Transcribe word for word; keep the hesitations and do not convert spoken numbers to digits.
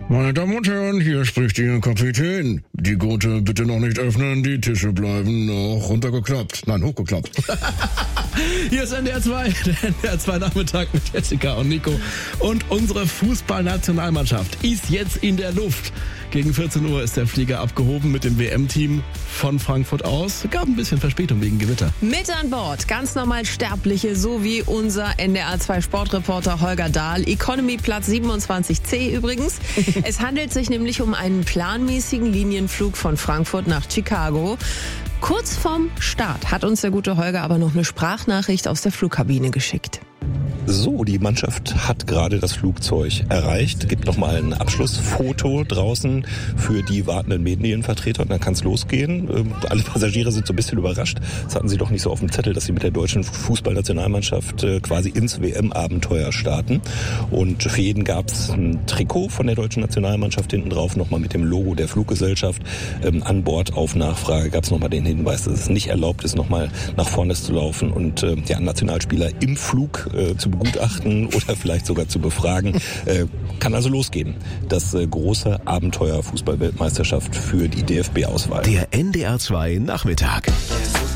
Meine Damen und Herren, hier spricht Ihr Kapitän. Die Gurte bitte noch nicht öffnen, die Tische bleiben noch runtergeklappt. Nein, hochgeklappt. Hier ist N D R zwei, der N D R zwei Nachmittag mit Jessica und Nico. Und unsere Fußballnationalmannschaft ist jetzt in der Luft. Gegen vierzehn Uhr ist der Flieger abgehoben mit dem W M-Team von Frankfurt aus. Gab ein bisschen Verspätung wegen Gewitter. Mit an Bord ganz normal Sterbliche, so wie unser N D R zwei Sportreporter Holger Dahl. Economy Platz siebenundzwanzig C übrigens. Es handelt sich nämlich um einen planmäßigen Linienflug von Frankfurt nach Chicago. Kurz vorm Start hat uns der gute Holger aber noch eine Sprachnachricht aus der Flugkabine geschickt. So, die Mannschaft hat gerade das Flugzeug erreicht. Gibt nochmal ein Abschlussfoto draußen für die wartenden Medienvertreter und dann kann es losgehen. Ähm, alle Passagiere sind so ein bisschen überrascht. Das hatten sie doch nicht so auf dem Zettel, dass sie mit der deutschen Fußballnationalmannschaft äh, quasi ins W M-Abenteuer starten. Und für jeden gab es ein Trikot von der deutschen Nationalmannschaft hinten drauf, nochmal mit dem Logo der Fluggesellschaft. Ähm, an Bord auf Nachfrage gab es nochmal den Hinweis, dass es nicht erlaubt ist, nochmal nach vorne zu laufen und äh, ja, Nationalspieler im Flug äh, zu begutachten oder vielleicht sogar zu befragen. Äh, kann also losgehen. Das äh, große Abenteuer Fußball-Weltmeisterschaft für die D F B-Auswahl. Der N D R zwei Nachmittag.